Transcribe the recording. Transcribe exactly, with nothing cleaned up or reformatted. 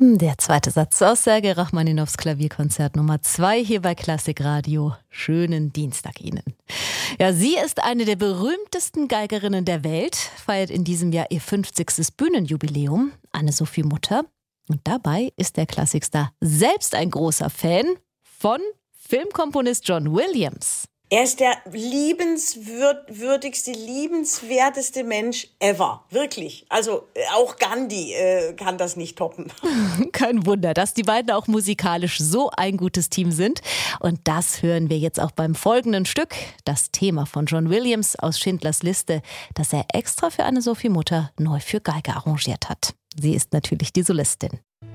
Der zweite Satz aus Sergei Rachmaninows Klavierkonzert Nummer zwei hier bei Klassik Radio. Schönen Dienstag Ihnen. Ja, sie ist eine der berühmtesten Geigerinnen der Welt, feiert in diesem Jahr ihr fünfzigstes Bühnenjubiläum, Anne-Sophie Mutter. Und dabei ist der Klassikstar selbst ein großer Fan von Filmkomponist John Williams. Er ist der liebenswürdigste, liebenswerteste Mensch ever. Wirklich. Also auch Gandhi äh, kann das nicht toppen. Kein Wunder, dass die beiden auch musikalisch so ein gutes Team sind. Und das hören wir jetzt auch beim folgenden Stück. Das Thema von John Williams aus Schindlers Liste, das er extra für Anne-Sophie Mutter neu für Geige arrangiert hat. Sie ist natürlich die Solistin.